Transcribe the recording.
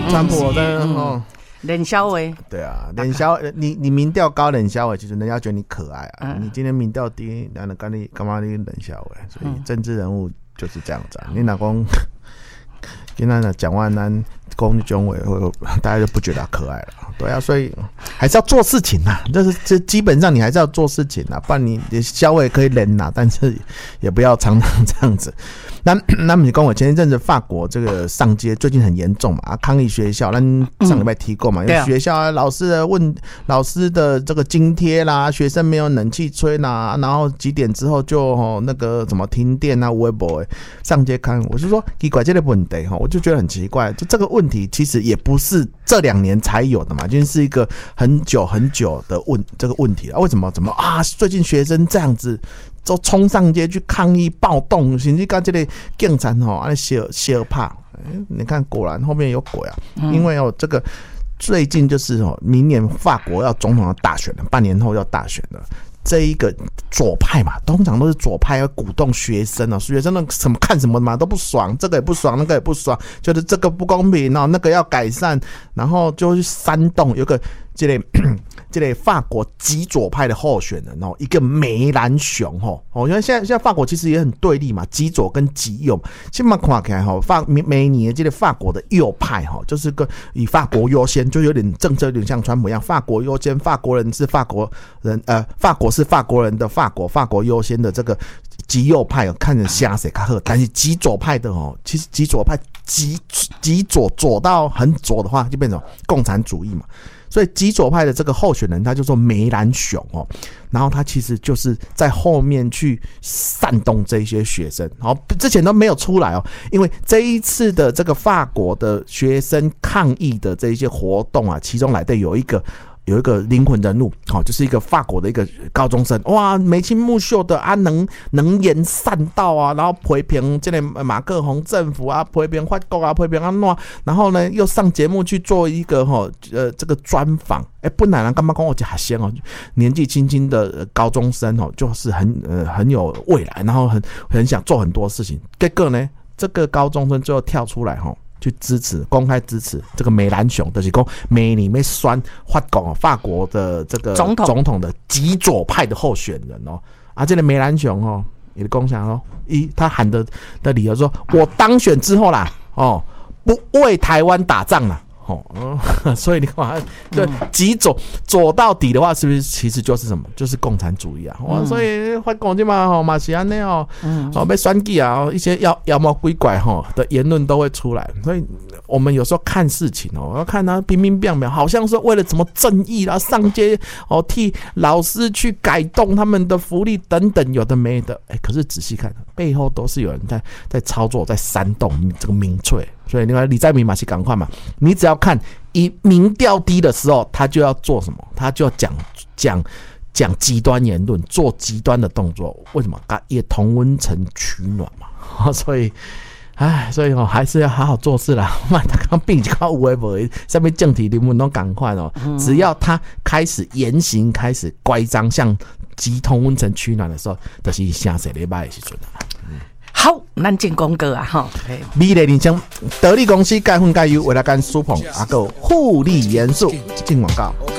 川普的冷笑话， 对啊，冷笑你民调高冷笑话，其实人家觉得你可爱啊。你今天民调低，那干嘛你冷笑话？所以政治人物就是这样子啊。你哪公，今天讲完咱公中委，大家就不觉得他可爱了。对啊，所以还是要做事情啊。这基本上你还是要做事情啊，不然你的笑话可以冷啊，但是也不要常常这样子。那么你跟我前一阵子法国这个上街最近很严重嘛，抗议学校，咱上礼拜提过嘛，因为学校老师的这个津贴啦，学生没有冷气吹啦，然后几点之后就那个怎么停电啊，微博上街抗议，我就说奇怪这个问题我就觉得很奇怪，就这个问题其实也不是这2年才有的嘛，就是一个很久的这个问题啊，为什么最近学生这样子都冲上街去抗议暴动，甚至跟这个警察小怕，你看果然后面有鬼啊！因为这个最近就是明年法国要总统要大选了，半年后要大选了。这一个左派嘛，通常都是左派要鼓动学生学生什么看什么嘛都不爽，这个也不爽，那个也不爽，就是这个不公平，然后那个要改善，然后就去煽动，有个这类法国极左派的候选人一个梅兰雄因为现在法国其实也很对立嘛，极左跟极右，现在看起来每年这个法国的右派就是个以法国优先，就有点政策有点像川普一样，法国优先，法国人是法国人，法国是法国人的法国优先的这个极右派看着瞎谁看好，但是极左派的其实极左派极左到很左的话就变成共产主义嘛。所以极左派的这个候选人他就说梅兰雄然后他其实就是在后面去煽动这些学生，之前都没有出来因为这一次的这个法国的学生抗议的这些活动啊，其中来的有一个灵魂人物就是一个法国的一个高中生，哇，眉清目秀的啊，能言善道啊，然后批评这个马克宏政府啊，批评法国啊，批评安怎，然后呢又上节目去做一个这个专访，本来人干嘛讲我这学生年纪轻轻的高中生就是很有未来，然后很想做很多事情，结果呢这个高中生最后跳出来去公开支持这个梅兰雄，就是说梅里面酸法国的这个总统的极左派的候选人这个梅兰雄也讲啥他喊的理由说，我当选之后啦不为台湾打仗啦。所以你看，对极左到底的话，是不是其实就是什么？就是共产主义啊！所以法国这嘛是安尼被选举啊，一些妖魔鬼怪的言论都会出来。所以我们有时候看事情要看他冰冰冰冰，好像是为了什么正义啦，上街替老师去改动他们的福利等等，有的没的。可是仔细看，背后都是有人在操作，在煽动这个民粹。所以你看李在明嘛是赶快嘛，你只要看以民调低的时候，他就要做什么？他就要讲极端言论，做极端的动作。为什么？也同温层取暖嘛。所以还是要好好做事啦。他刚并就靠微博上面政体新闻都赶快只要他开始言行开始乖张，像极同温层取暖的时候，就是下世礼拜的时阵啦。 好，咱进广告啊美丽人生得力公司钙粉钙油为了干舒捧，还有护理元素进广告。